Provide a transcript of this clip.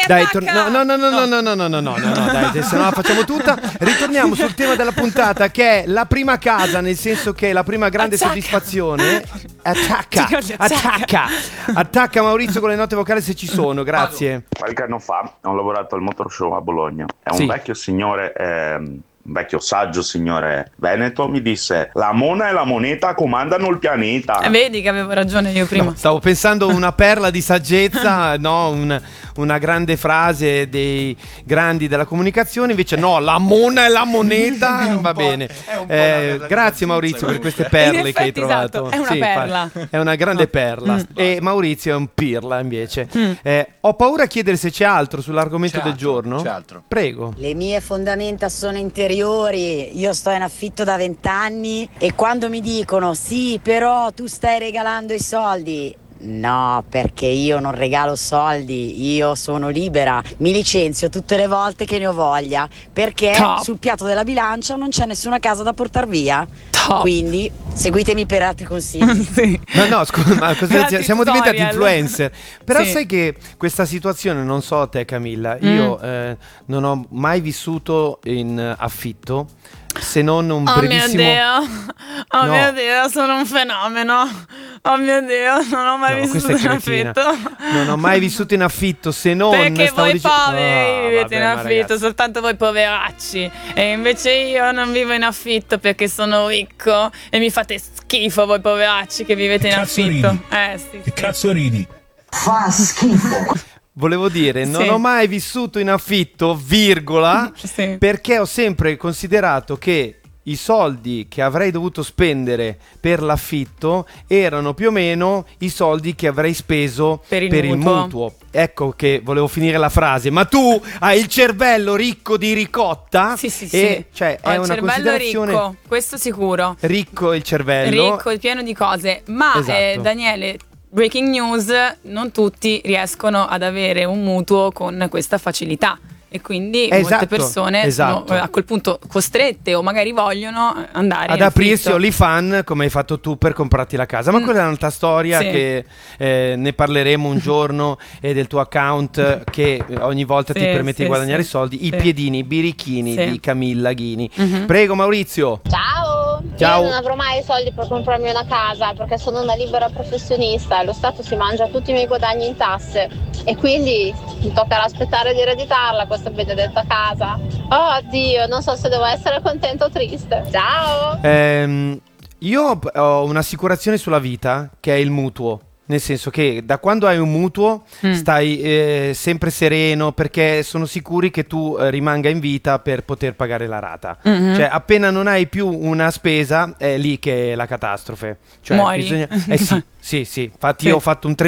Dai, attacca! no, dai, se no la facciamo tutta. Ritorniamo sul tema della puntata, che è la prima casa, nel senso che la prima grande soddisfazione. Attacca Maurizio con le note vocali se ci sono, grazie. Qualche anno fa ho lavorato al Motor Show a Bologna e un vecchio signore, un vecchio saggio signore veneto mi disse: la mona e la moneta comandano il pianeta. Vedi che avevo ragione io prima. No, stavo pensando una perla di saggezza, no, una grande frase dei grandi della comunicazione, invece no, la mona e la moneta va bene. Grazie Maurizio per queste perle che hai trovato. Esatto, è una perla. È una grande perla. E Maurizio è un pirla invece. Ho paura a chiedere se c'è altro sull'argomento del giorno. C'è altro. Prego. Le mie fondamenta sono interiori, io sto in affitto da 20 anni e quando mi dicono sì però tu stai regalando i soldi, no, perché io non regalo soldi, io sono libera, mi licenzio tutte le volte che ne ho voglia, perché sul piatto della bilancia non c'è nessuna casa da portar via. Quindi seguitemi per altri consigli. Sì. No, scusa, ma siamo diventati influencer. Però Sì. sai che questa situazione, non so a te Camilla, io non ho mai vissuto in affitto, se non un brevissimo... Oh mio Dio, sono un fenomeno. Oh mio Dio, non ho mai vissuto in affitto. Non ho mai vissuto in affitto, se non... Perché stavo voi dicendo- poveri vivete in ma affitto, ragazzi. soltanto voi poveracci. E invece io non vivo in affitto perché sono ricco e mi fate schifo voi poveracci che vivete in Cazzo affitto. ridi? Sì. Che cazzo ridi? Fa schifo. Volevo dire, non Sì. ho mai vissuto in affitto, virgola, Sì. perché ho sempre considerato che i soldi che avrei dovuto spendere per l'affitto erano più o meno i soldi che avrei speso Per il mutuo. mutuo. Ecco che volevo finire la frase. Ma tu hai il cervello ricco di ricotta? Sì. E, cioè, Ho è il una cervello considerazione... ricco, questo sicuro. Ricco il cervello. Ricco e pieno di cose. Ma Esatto. Daniele, breaking news, non tutti riescono ad avere un mutuo con questa facilità. E quindi molte Esatto, persone esatto. sono a quel punto costrette o magari vogliono andare ad in aprirsi affitto. OnlyFans come hai fatto tu per comprarti la casa, ma quella è un'altra storia Sì. che ne parleremo un giorno, e del tuo account che ogni volta ti permette di guadagnare soldi, i piedini, i birichini di Camilla Ghini. Prego Maurizio. Ciao! Ciao. Io non avrò mai i soldi per comprarmi una casa perché sono una libera professionista e lo Stato si mangia tutti i miei guadagni in tasse e quindi mi toccherà aspettare di ereditarla questa benedetta casa. Oh Dio, non so se devo essere contenta o triste. Ciao! Io ho un'assicurazione sulla vita che è il mutuo. Nel senso che da quando hai un mutuo stai sempre sereno, perché sono sicuri che tu rimanga in vita per poter pagare la rata. Cioè appena non hai più una spesa è lì che è la catastrofe. Cioè, Muori. sì. Infatti io ho fatto un